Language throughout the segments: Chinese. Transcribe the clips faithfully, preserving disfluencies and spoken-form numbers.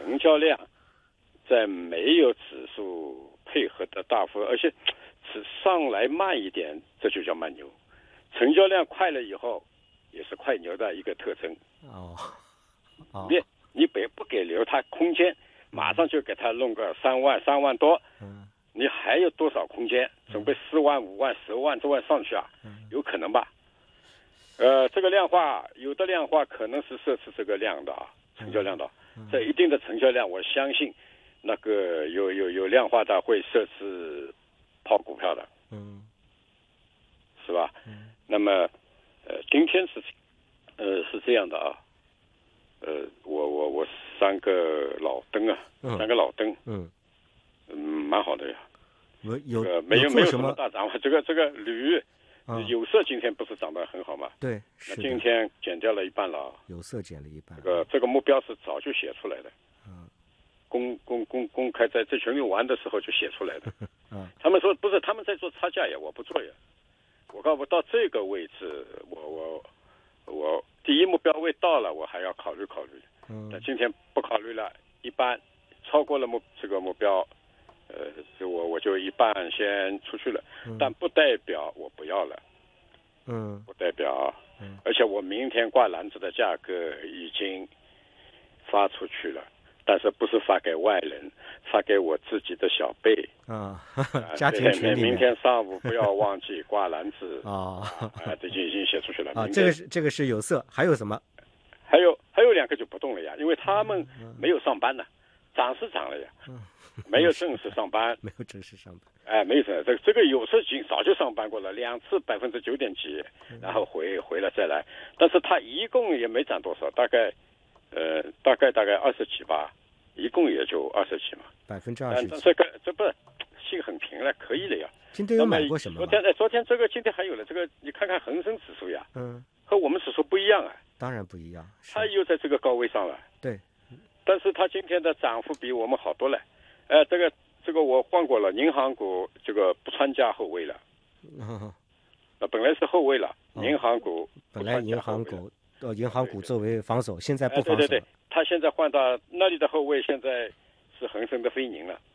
成交量在没有指数配合的大幅，而且只上来慢一点，这就叫慢牛。成交量快了以后，也是快牛的一个特征。 哦，哦， 你你别不给留它空间，马上就给它弄个三万三万多， 嗯， 你还有多少空间？准备四万五万十万这万上去啊？有可能吧？呃，这个量化有的量化可能是设置这个量的啊，成交量的，在一定的成交量，我相信那个有有有量化的会设置抛股票的， 嗯， 是吧？ 嗯， 那么呃，今天是呃是这样的啊，呃，我我我三个老灯啊， 嗯三个老灯， 嗯， 嗯，蛮好的呀。 有有这个没有没有什做什么？ 么大涨幅，这个这个铝、 嗯， 有色今天不是涨得很好吗？ 对， 那是的， 今天减掉了一半了啊。 有色减了一半。 这个这个目标是早就写出来的， 嗯公公公公开在这群里玩的时候就写出来的。 嗯他们说不是他们在做差价呀，我不做呀。我告诉到这个位置，我我我第一目标位到了，我还要考虑考虑。 嗯， 但今天不考虑了，一般超过了目这个目标，呃，就我我就一半先出去了， 嗯但不代表我不要了， 嗯不代表， 嗯， 而且我明天挂篮子的价格已经发出去了，但是不是发给外人，发给我自己的小辈。 啊， 啊家庭群里面。 明天上午不要忘记挂篮子啊啊，这就已经写出去了。 啊， 明天这个是这个是有色，还有什么？ 还有还有两个就不动了呀，因为他们没有上班呢，涨是涨了呀，没有正式上班， 没有正式上班。 哎，没有这这这个有色金早就上班过了，两次百分之九点几，然后回回了再来，但是他一共也没涨多少，大概呃大概大概二十几吧，一共也就二十几嘛， 百分之二十几。 但这个这不心很平了，可以了呀。 今天有买过什么吗？ 昨天哎，昨天这个今天还有了这个，你看看恒生指数呀， 嗯， 和我们指数不一样啊， 当然不一样。 它又在这个高位上了。 对， 但是它今天的涨幅比我们好多了。呃，这个这个我换过了，银行股这个不参加后位了。 嗯， 那本来是后位了， 哦银行股本来银行股呃银行股作为防守，现在不防守了。 哎，对对对，它现在换到那里的后位，现在是恒生的非宁了。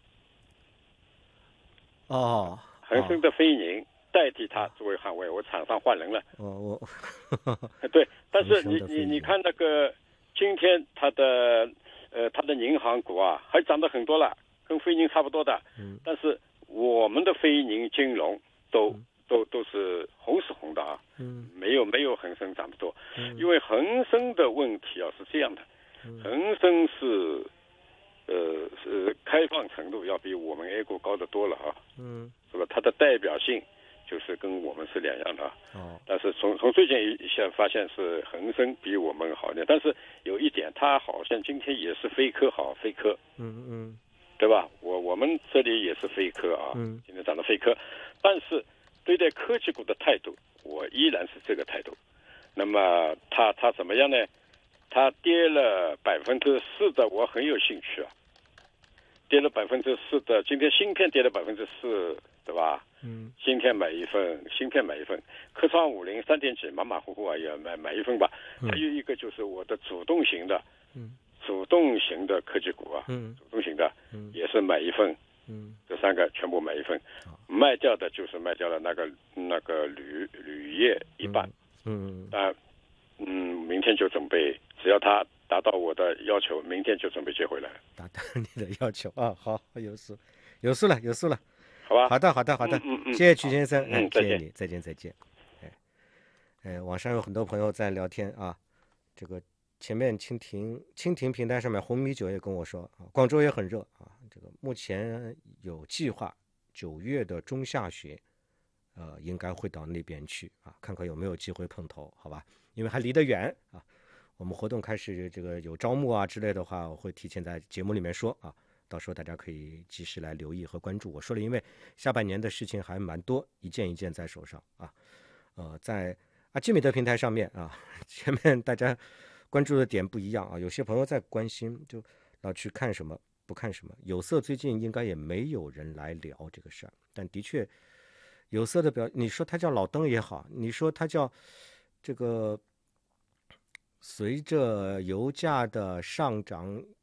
哦， 恒生的非宁代替它作为捍卫，我场上换人了。 哦， 我对，但是你恒生的非宁你你看那个今天它的呃它的银行股啊，还涨得很多了，跟非宁差不多的。 嗯， 但是我们的非宁金融都、嗯、都都是红是红的啊。 嗯， 没有没有恒生涨得多。 嗯， 因为恒生的问题啊是这样的，恒生是呃是开放程度要比我们 A 股高得多了啊。 嗯， 是吧？它的代表性就是跟我们是两样的啊。 哦， 但是从从最近一下发现是恒生比我们好一点，但是有一点，它好像今天也是非科好非科。 嗯嗯， 对吧？我我们这里也是非科啊， 嗯， 今天涨的非科，但是对待科技股的态度，我依然是这个态度。那么它它怎么样呢？它跌了百分之四的，我很有兴趣啊。跌了百分之四的，今天芯片跌了百分之四，对吧？ 嗯， 芯片买一份，芯片买一份，科创五零三点几，马马虎虎啊，也买买一份吧。 嗯、 还有一个就是我的主动型的， 嗯， 主动型的科技股啊， 嗯， 主动型的， 嗯， 也是买一份， 嗯， 这三个全部买一份， 嗯、 卖掉的就是卖掉了那个那个铝铝业一半， 嗯， 啊，嗯，明天就准备，只要它达到我的要求，明天就准备接回来。 达到你的要求啊，好，有数，有数了，有数了， 好吧？ 好的，好的，好的， 嗯嗯嗯， 谢谢曲先生， 嗯， 谢谢你，再见，再见。哎，哎，网上有很多朋友在聊天啊，这个前面蜻蜓蜻蜓平台上面红米酒也跟我说啊，广州也很热啊，这个目前有计划九月的中下旬，呃，应该会到那边去啊，看看有没有机会碰头，好吧？因为还离得远啊。我们活动开始这个有招募啊之类的话，我会提前在节目里面说啊，到时候大家可以及时来留意和关注。我说了，因为下半年的事情还蛮多，一件一件在手上啊。呃，在阿基米德平台上面啊，前面大家关注的点不一样啊，有些朋友在关心，就老去看什么不看什么。有色最近应该也没有人来聊这个事儿，但的确有色的表，你说它叫老登也好，你说它叫这个。随着油价的上涨